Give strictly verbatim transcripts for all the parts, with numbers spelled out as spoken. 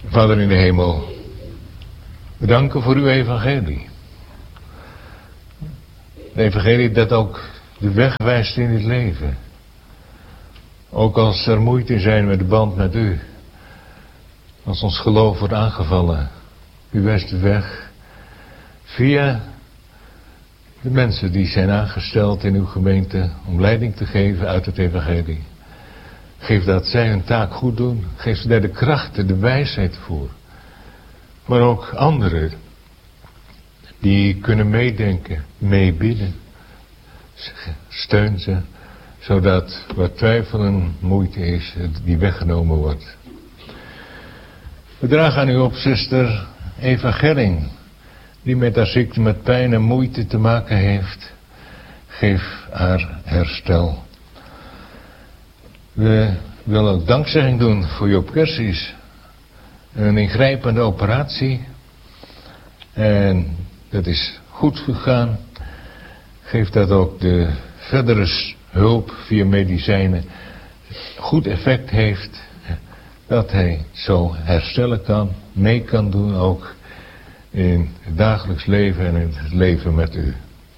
Vader in de hemel, we danken voor uw evangelie. De evangelie dat ook de weg wijst in het leven. Ook als er moeite zijn met de band met u. Als ons geloof wordt aangevallen. U wijst de weg via de mensen die zijn aangesteld in uw gemeente om leiding te geven uit het evangelie. Geef dat zij hun taak goed doen. Geef ze daar de kracht, de wijsheid voor. Maar ook anderen die kunnen meedenken, meebidden. Steun ze, zodat wat twijfel en moeite is, die weggenomen wordt. We dragen aan u op, zuster Eva Gerring, die met haar ziekte, met pijn en moeite te maken heeft. Geef haar herstel. We willen ook dankzegging doen voor Joop Kersies. Een ingrijpende operatie. En dat is goed gegaan. Geef dat ook de verdere hulp via medicijnen goed effect heeft. Dat hij zo herstellen kan, mee kan doen ook in het dagelijks leven en in het leven met u.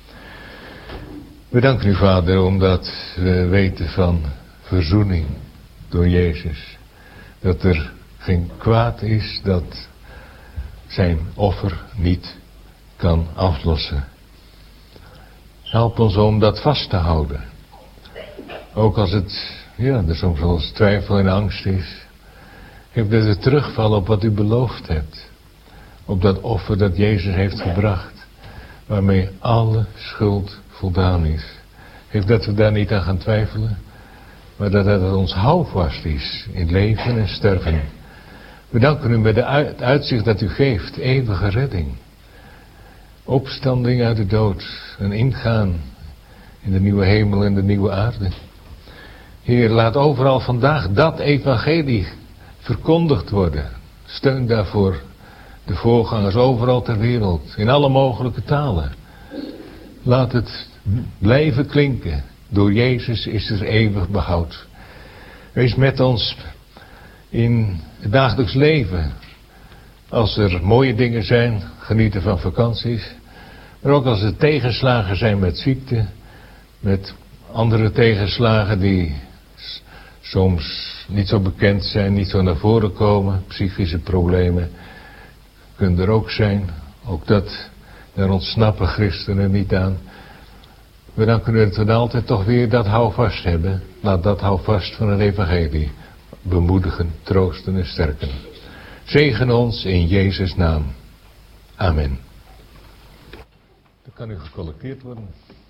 We danken u, Vader, omdat we weten van verzoening door Jezus. Dat er geen kwaad is dat zijn offer niet kan aflossen. Help ons om dat vast te houden. Ook als het, ja, er soms wel eens twijfel en angst is. Geef dat we terugvallen op wat u beloofd hebt. Op dat offer dat Jezus heeft gebracht. Waarmee alle schuld voldaan is. Geef dat we daar niet aan gaan twijfelen. Maar dat het ons houvast is in leven en sterven. We danken u met het uitzicht dat u geeft. Eeuwige redding. Opstanding uit de dood. En ingaan in de nieuwe hemel en de nieuwe aarde. Heer, laat overal vandaag dat evangelie verkondigd worden. Steun daarvoor de voorgangers overal ter wereld. In alle mogelijke talen. Laat het blijven klinken. Door Jezus is er eeuwig behoud. Wees met ons in het dagelijks leven. Als er mooie dingen zijn, genieten van vakanties. Maar ook als er tegenslagen zijn met ziekte. Met andere tegenslagen die soms niet zo bekend zijn, niet zo naar voren komen. Psychische problemen kunnen er ook zijn. Ook dat, daar ontsnappen christenen niet aan. We danken u dat we dan altijd toch weer dat houvast hebben. Laat dat houvast van het evangelie bemoedigen, troosten en sterken. Zegen ons in Jezus' naam. Amen. Dan kan u gecollecteerd worden.